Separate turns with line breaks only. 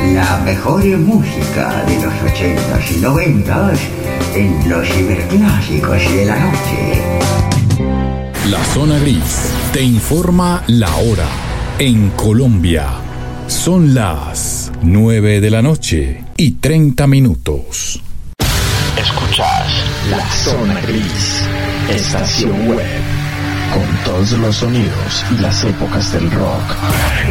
La mejor música de los 80s y 90s en los ciberclásicos de la noche.
La Zona Gris te informa la hora. En Colombia son las 9:30 p.m.
Escuchás La Zona Gris, estación web, con todos los sonidos y las épocas del rock.